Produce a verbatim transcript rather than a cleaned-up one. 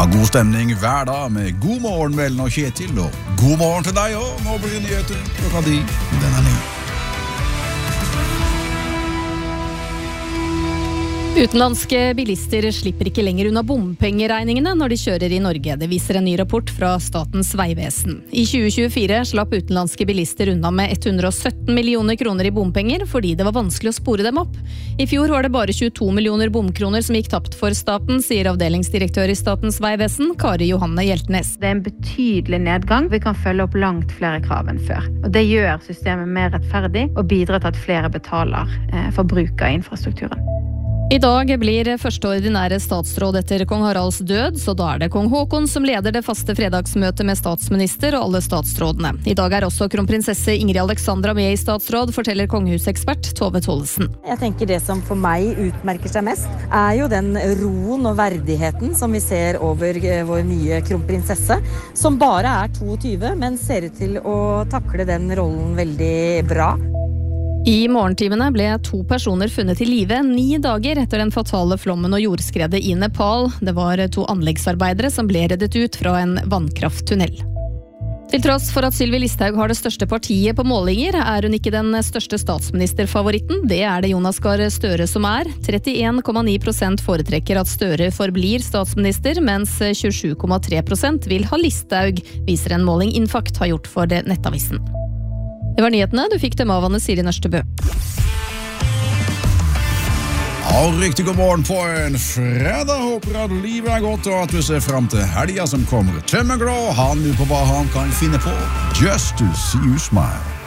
god stemning hver dag med God morgen med Ellen og Kjetil, og god morgen til deg også. Nå blir det nyheter klokka ti. Den er ny. Utenlandske bilister slipper ikke lenger unna bompengeregningene når de kjører i Norge. Det viser en ny rapport fra Statens Vegvesen. I tjue tjuefire slapp utenlandske bilister unna med hundre og sytten millioner kroner i bompenger fordi det var vanskelig å spore dem opp. I fjor var det bare tjueto millioner bomkroner som gikk tapt for staten, sier avdelingsdirektør i Statens Vegvesen, Kari Johanne Hjeltnes. Det er en betydelig nedgang. Vi kan følge opp langt flere krav enn før. Og det gjør systemet mer rettferdig og bidrar til at flere betaler for bruk av infrastrukturen. I dag blir første ordinære statsråd etter kong Haralds død, så da er det kong Håkon som leder det faste fredagsmøtet med statsminister og alle statsrådene. I dag er også kronprinsesse Ingrid Alexandra med i statsråd, forteller kongehusekspert Tove Tollesen. Jeg tenker det som for meg utmerker seg mest, er jo den roen og verdigheten som vi ser over vår nye kronprinsesse, som bare er toogtyve, men ser ut til å takle den rollen veldig bra. I morgentimene ble to personer funnet i live ni dager etter den fatale flommen og jordskredet i Nepal. Det var to anleggsarbeidere som ble reddet ut fra en vannkrafttunnel. Til tross for at Sylvi Listhaug har det største partiet på målinger, er hun ikke den største statsministerfavoritten. Det er det Jonas Gahr Støre som er. trettien komma ni prosent foretrekker at Støre forblir statsminister, mens tjuesju komma tre prosent vil ha Listhaug, viser en måling Infakt har gjort for Nettavisen. Det var nyhetene, du fikk dem av Anne Siri Nørstebø. Ja, riktig god morgen på en fredag. Håper at livet er godt, og at du ser frem til helga som kommer. Tømmerglå, han nu på hva han kan finne på. Just to see you smile.